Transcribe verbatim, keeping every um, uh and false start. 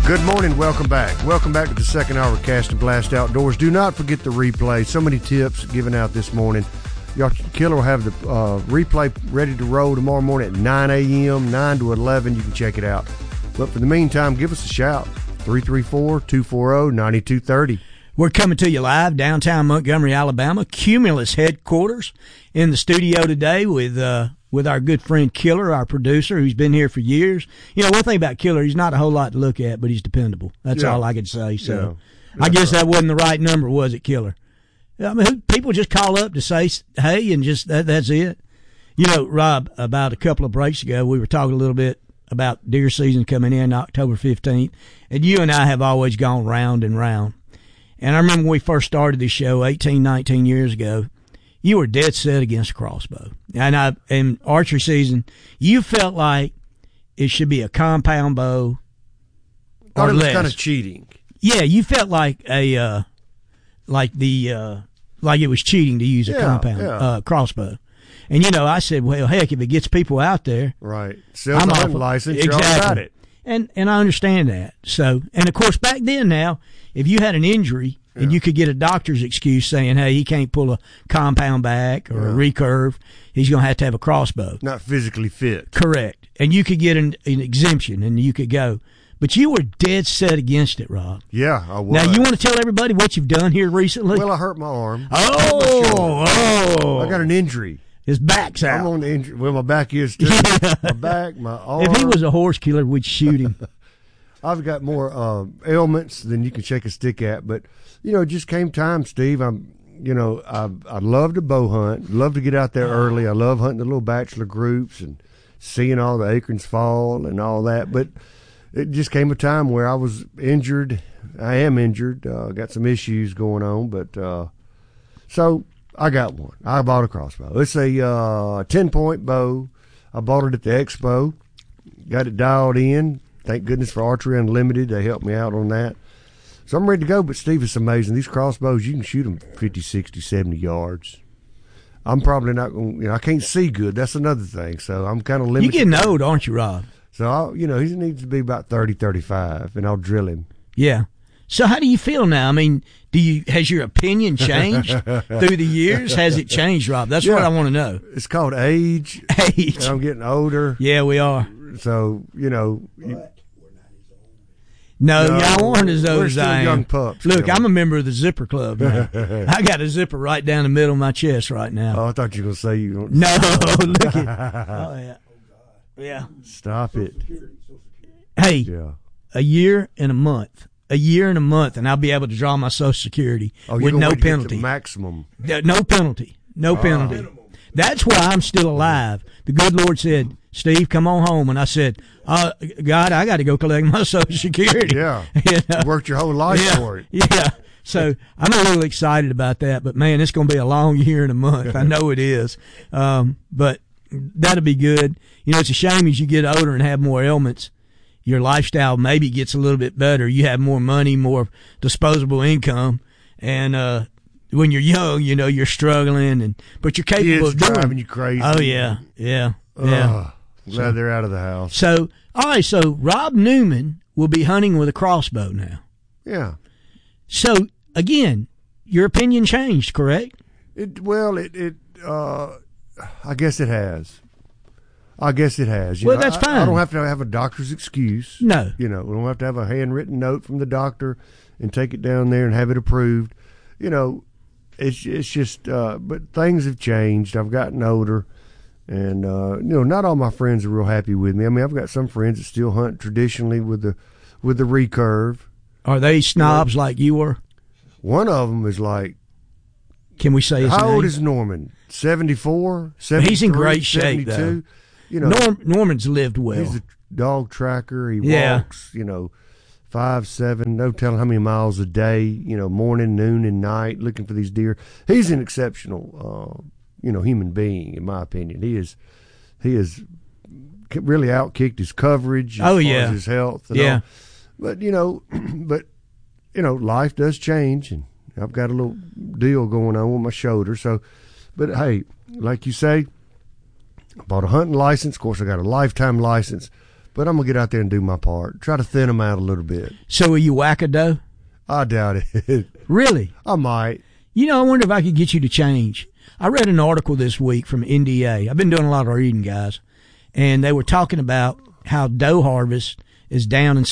Good morning. Welcome back. Welcome back to the second hour of Cast and Blast Outdoors. Do not forget the replay. So many tips given out this morning. Y'all, Killer will have the uh, replay ready to roll tomorrow morning at nine a.m., nine to eleven. You can check it out. But for the meantime, give us a shout. three three four, two four zero, nine two three zero. We're coming to you live downtown Montgomery, Alabama, Cumulus headquarters. In the studio today with uh, with our good friend Killer, our producer, who's been here for years. You know, one thing about Killer, he's not a whole lot to look at, but he's dependable. That's yeah. all I could say. So yeah. I guess right. that wasn't the right number, was it, Killer? I mean, people just call up to say, hey, and just that, that's it. You know, Rob, about a couple of breaks ago, we were talking a little bit about deer season coming in October fifteenth, and you and I have always gone round and round. And I remember when we first started this show eighteen, nineteen years ago, you were dead set against a crossbow. And I, in archery season, you felt like it should be a compound bow or it was less. Kind of cheating. Yeah, you felt like a, uh, like the, uh, like it was cheating to use a yeah, compound yeah. Uh, crossbow. And, you know, I said, well, heck, if it gets people out there. Right. Sell the hunting license, exactly. you're all about it. And, and I understand that. So, and of course, back then now, if you had an injury yeah. and you could get a doctor's excuse saying, hey, he can't pull a compound back or yeah. a recurve, he's going to have to have a crossbow. Not physically fit. Correct. And you could get an, an exemption and you could go. But you were dead set against it, Rob. Yeah, I was. Now, you want to tell everybody what you've done here recently? Well, I hurt my arm. Oh, oh. I got an injury. His back's out. I'm on the injury. Well, my back is too. My back, my arm. If he was a horse killer, we'd shoot him. I've got more uh, ailments than you can shake a stick at. But, you know, it just came time, Steve. I'm, you know, I I love to bow hunt. Love to get out there early. I love hunting the little bachelor groups and seeing all the acorns fall and all that. But it just came a time where I was injured. I am injured. Uh, got some issues going on. But uh, so I got one. I bought a crossbow. It's a uh, ten-point bow. I bought it at the expo. Got it dialed in. Thank goodness for Archery Unlimited. They helped me out on that. So I'm ready to go. But, Steve, it's amazing. These crossbows, you can shoot them fifty, sixty, seventy yards. I'm probably not going to, you know, I can't see good. That's another thing. So I'm kind of limited. You're getting old, aren't you, Rob? So, I'll, you know, he needs to be about thirty, thirty-five, and I'll drill him. Yeah. So how do you feel now? I mean, do you has your opinion changed through the years? Has it changed, Rob? That's yeah. what I want to know. It's called age. Age. And I'm getting older. Yeah, we are. So, you know. You, No, no, y'all aren't as old we're as still I am. Young pups. Look, you know. I'm a member of the Zipper Club now. I got a zipper right down the middle of my chest right now. Oh, I thought you were going to say you don't. No, look at Oh, yeah. Yeah. Stop it. Hey, yeah. a year and a month. A year and a month, and I'll be able to draw my Social Security oh, with no penalty. Maximum. No penalty. No penalty. Ah. That's why I'm still alive. The good Lord said, Steve, come on home. And I said, uh, God, I got to go collect my Social Security. Yeah. You know? Worked your whole life yeah. for it. Yeah. So I'm a little excited about that. But, man, it's going to be a long year and a month. I know it is. Um, but that'll be good. You know, it's a shame as you get older and have more ailments, your lifestyle maybe gets a little bit better. You have more money, more disposable income. And, uh, when you're young, you know, you're struggling, and but you're capable Kids of doing. driving you crazy. Oh yeah, yeah, yeah. Uh, glad so, they're out of the house. So, all right. So Rob Newman will be hunting with a crossbow now. Yeah. So again, your opinion changed, correct? It well, it it. Uh, I guess it has. I guess it has. You well, know, that's I, fine. I don't have to have a doctor's excuse. No. You know, we don't have to have a handwritten note from the doctor and take it down there and have it approved. You know. It's it's just, uh, but things have changed. I've gotten older, and uh, you know, not all my friends are real happy with me. I mean, I've got some friends that still hunt traditionally with the with the recurve. Are they snobs you know, like you were? One of them is like, can we say his how name? old is Norman? seventy-four, seventy-three, he's in great shape, though. You know, Norm, Norman's lived well. He's a dog tracker. He yeah. walks. You know. Five, seven, no telling how many miles a day, you know, morning, noon, and night, looking for these deer. He's an exceptional, uh, you know, human being, in my opinion. He is, he is really outkicked his coverage as oh, far yeah. as his health. And yeah. all. But, you know, but, you know, life does change, and I've got a little deal going on with my shoulder. So, but, hey, like you say, I bought a hunting license. Of course, I got a lifetime license. but I'm gonna get out there and do my part. Try to thin them out a little bit. So will you whack a doe? I doubt it. Really? I might. You know, I wonder if I could get you to change. I read an article this week from N D A. I've been doing a lot of reading, guys, and they were talking about how doe harvest is down in